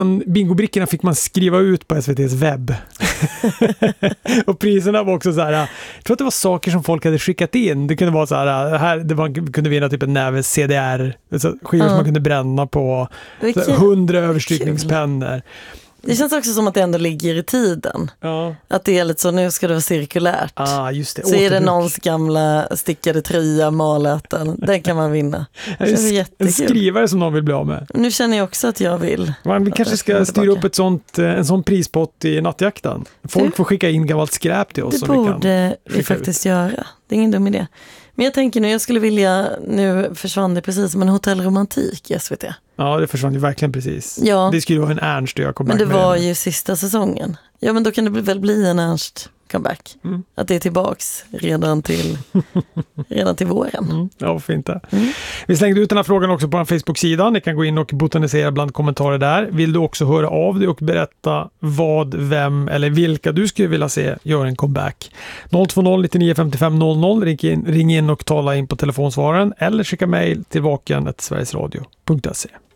bingobrickorna fick man skriva ut på SVT:s webb. Och priserna var också så här, jag tror att det var saker som folk hade skickat in. Det kunde vara så här det man kunde vinna typ en näve CDR, alltså skivor som man kunde bränna på, 100 överstrykningspennor. Det känns också som att det ändå ligger i tiden. Ja. Att det är lite så, nu ska det vara cirkulärt. Just det. Så är det någons gamla stickade tröja, maläten. Den kan man vinna. Det känns jättekul. En skrivare som någon vill bli av med. Nu känner jag också att jag vill. Vi kanske ska styra upp en sån prispott i nattjakten. Folk får skicka in gammalt skräp till oss. Det borde vi faktiskt göra. Det är ingen dum idé. Men jag tänker nu, jag skulle vilja, nu försvann det precis som en hotellromantik i SVT. Ja, det försvann ju verkligen precis. Ja. Det skulle vara en Ernst och jag kom. Men det var ju sista säsongen. Ja, men då kan det väl bli en Ernst comeback. Att det är tillbaks redan till våren. Ja, fint det. Vi slängde ut den här frågan också på en Facebook-sida. Ni kan gå in och botanisera bland kommentarer där. Vill du också höra av dig och berätta vad, vem eller vilka du skulle vilja se göra en comeback? 020 99 55 00. Ring in och tala in på telefonsvararen eller skicka mejl till vaken@sverigesradio.se.